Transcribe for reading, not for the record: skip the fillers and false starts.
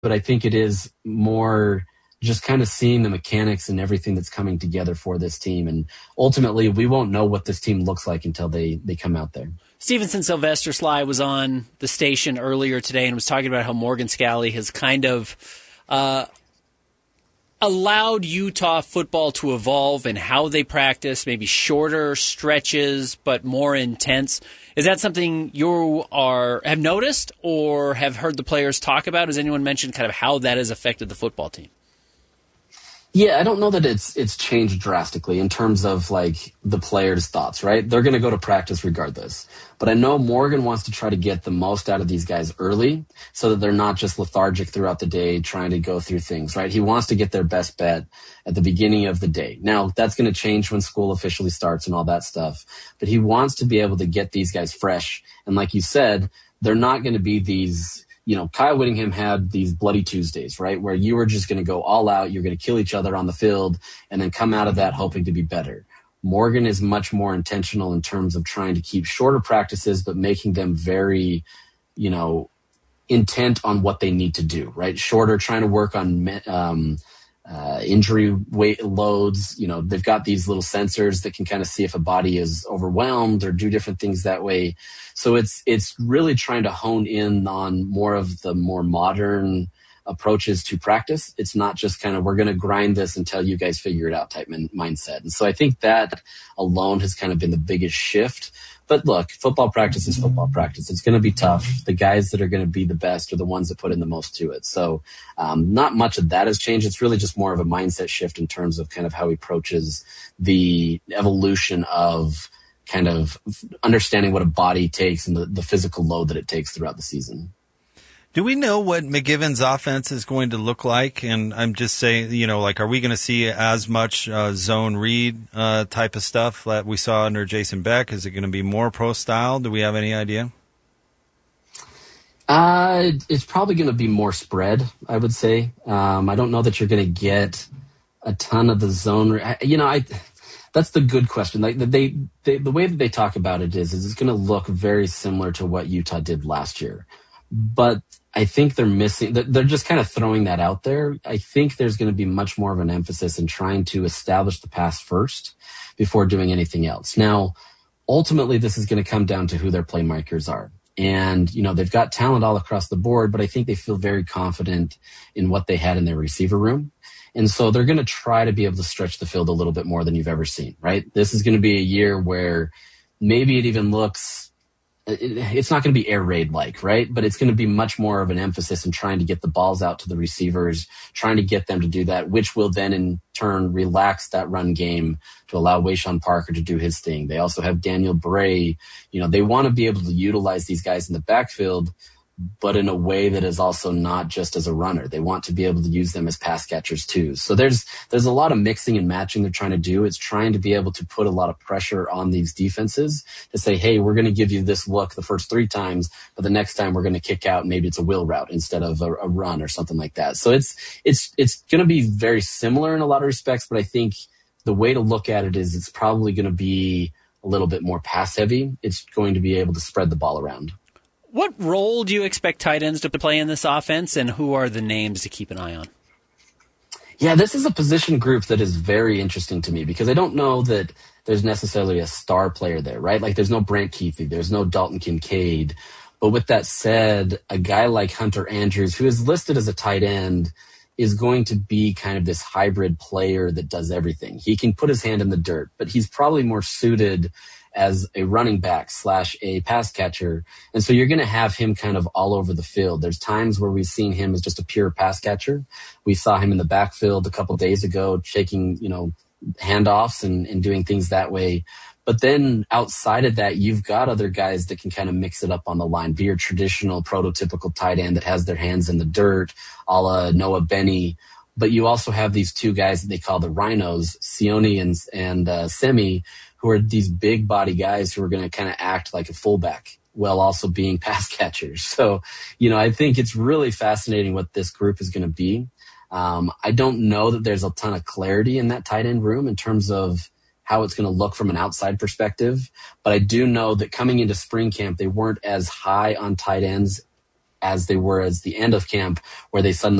but I think it is more just kind of seeing the mechanics and everything that's coming together for this team. And ultimately, we won't know what this team looks like until they come out there. Stevenson Sylvester Sly was on the station earlier today and was talking about how Morgan Scalley has kind of allowed Utah football to evolve in how they practice, maybe shorter stretches but more intense. Is that something you have noticed or have heard the players talk about? Has anyone mentioned kind of how that has affected the football team? Yeah, I don't know that it's changed drastically in terms of like the players' thoughts, right? They're going to go to practice regardless. But I know Morgan wants to try to get the most out of these guys early so that they're not just lethargic throughout the day trying to go through things, right? He wants to get their best bet at the beginning of the day. Now, that's going to change when school officially starts and all that stuff. But he wants to be able to get these guys fresh. And like you said, they're not going to be these... Kyle Whittingham had these bloody Tuesdays, right, where you were just going to go all out, you're going to kill each other on the field, and then come out of that hoping to be better. Morgan is much more intentional in terms of trying to keep shorter practices, but making them very, intent on what they need to do, right? Shorter, trying to work on injury weight loads. They've got these little sensors that can kind of see if a body is overwhelmed or do different things that way. So it's really trying to hone in on more of the more modern approaches to practice. It's not just kind of, we're going to grind this until you guys figure it out type mindset. And so I think that alone has kind of been the biggest shift. But look, football practice is football practice. It's going to be tough. The guys that are going to be the best are the ones that put in the most to it. So not much of that has changed. It's really just more of a mindset shift in terms of kind of how he approaches the evolution of kind of understanding what a body takes and the physical load that it takes throughout the season. Do we know what McGivens' offense is going to look like? And I'm just saying, are we going to see as much zone read type of stuff that we saw under Jason Beck? Is it going to be more pro style? Do we have any idea? It's probably going to be more spread, I would say. I don't know that you're going to get a ton of the zone. That's the good question. Like the way that they talk about it is it's going to look very similar to what Utah did last year. But I think they're just kind of throwing that out there. I think there's going to be much more of an emphasis in trying to establish the pass first before doing anything else. Now, ultimately, this is going to come down to who their playmakers are. And, they've got talent all across the board, but I think they feel very confident in what they had in their receiver room. And so they're going to try to be able to stretch the field a little bit more than you've ever seen, right? This is going to be a year where maybe it even looks... It's not going to be air raid like, right? But it's going to be much more of an emphasis in trying to get the balls out to the receivers, trying to get them to do that, which will then in turn relax that run game to allow Wayshawn Parker to do his thing. They also have Daniel Bray. They want to be able to utilize these guys in the backfield, but in a way that is also not just as a runner. They want to be able to use them as pass catchers too. So there's a lot of mixing and matching they're trying to do. It's trying to be able to put a lot of pressure on these defenses to say, hey, we're going to give you this look the first 3 times, but the next time we're going to kick out. Maybe it's a wheel route instead of a run or something like that. So it's going to be very similar in a lot of respects, but I think the way to look at it is it's probably going to be a little bit more pass heavy. It's going to be able to spread the ball around. What role do you expect tight ends to play in this offense, and who are the names to keep an eye on? Yeah, this is a position group that is very interesting to me because I don't know that there's necessarily a star player there, right? Like there's no Brant Keithley, there's no Dalton Kincaid. But with that said, a guy like Hunter Andrews, who is listed as a tight end, is going to be kind of this hybrid player that does everything. He can put his hand in the dirt, but he's probably more suited as a running back / a pass catcher. And so you're going to have him kind of all over the field. There's times where we've seen him as just a pure pass catcher. We saw him in the backfield a couple days ago, taking, handoffs and doing things that way. But then outside of that, you've got other guys that can kind of mix it up on the line, be your traditional prototypical tight end that has their hands in the dirt, a la Noah Benny. But you also have these 2 guys that they call the rhinos, Sione and Semi, who are these big body guys who are going to kind of act like a fullback while also being pass catchers. So, I think it's really fascinating what this group is going to be. I don't know that there's a ton of clarity in that tight end room in terms of how it's going to look from an outside perspective. But I do know that coming into spring camp, they weren't as high on tight ends as they were as the end of camp, where they suddenly